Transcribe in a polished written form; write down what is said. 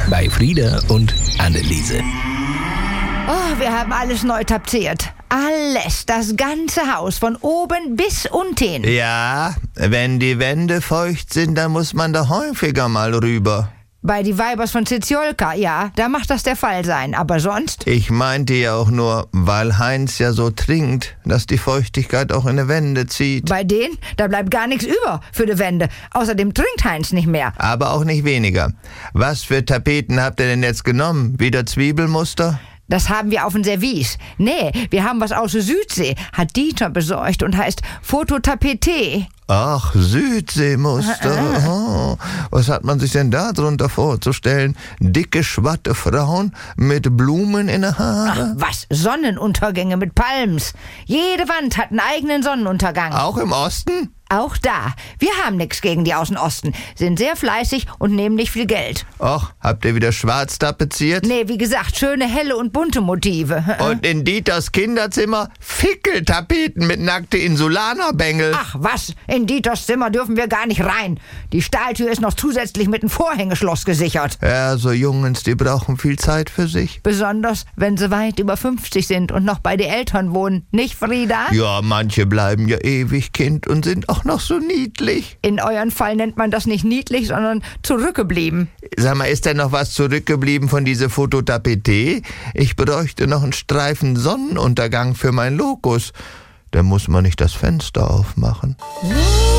bei Frieda und Anneliese. Oh, wir haben alles neu tapeziert. Alles, das ganze Haus, von oben bis unten. Ja, wenn die Wände feucht sind, dann muss man da häufiger mal rüber. Bei die Weibers von Ziziolka, ja, da macht das der Fall sein. Aber sonst? Ich meinte ja auch nur, weil Heinz ja so trinkt, dass die Feuchtigkeit auch in die Wände zieht. Bei denen, da bleibt gar nichts über für die Wände. Außerdem trinkt Heinz nicht mehr. Aber auch nicht weniger. Was für Tapeten habt ihr denn jetzt genommen? Wieder Zwiebelmuster? Das haben wir auf dem Service. Nee, wir haben was aus der Südsee. Hat Dieter besorgt und heißt Phototapete. Ach, Südseemuster. Oh, was hat man sich denn da drunter vorzustellen? Dicke, schwatte Frauen mit Blumen in den Haaren? Ach, was? Sonnenuntergänge mit Palms. Jede Wand hat einen eigenen Sonnenuntergang. Auch im Osten? Auch da. Wir haben nichts gegen die aus dem Osten. Sind sehr fleißig und nehmen nicht viel Geld. Och, habt ihr wieder schwarz tapeziert? Nee, wie gesagt, schöne, helle und bunte Motive. Und in Dieters Kinderzimmer Fickeltapeten mit nackte Insulanerbängel. Ach was, in Dieters Zimmer dürfen wir gar nicht rein. Die Stahltür ist noch zusätzlich mit einem Vorhängeschloss gesichert. Ja, so Jungens, die brauchen viel Zeit für sich. Besonders, wenn sie weit über 50 sind und noch bei den Eltern wohnen. Nicht, Frieda? Ja, manche bleiben ja ewig Kind und sind auch noch so niedlich. In euren Fall nennt man das nicht niedlich, sondern zurückgeblieben. Sag mal, ist denn noch was zurückgeblieben von dieser Phototapete? Ich bräuchte noch einen Streifen Sonnenuntergang für mein Lokus. Da muss man nicht das Fenster aufmachen.